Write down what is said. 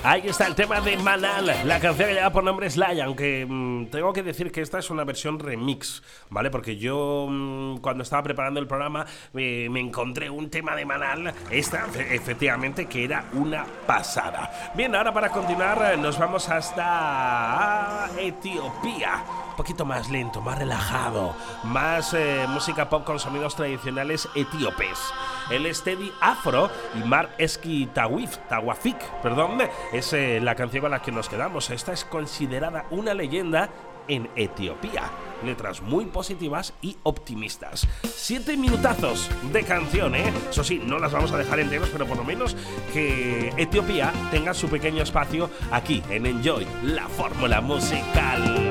Ahí está el tema de Manal, la canción que lleva por nombre Sly, aunque tengo que decir que esta es una versión remix, ¿vale? Porque yo cuando estaba preparando el programa me encontré un tema de Manal, esta efectivamente que era una pasada. Bien, ahora para continuar nos vamos hasta Etiopía. Un poquito más lento, más relajado, más música pop con sonidos tradicionales etíopes. El Steady Afro y Mar Eski Tawafik, es la canción con la que nos quedamos. Esta es considerada una leyenda en Etiopía. Letras muy positivas y optimistas. 7 minutazos de canción, ¿eh? Eso sí, no las vamos a dejar enteros, pero por lo menos que Etiopía tenga su pequeño espacio aquí en Enjoy, la fórmula musical.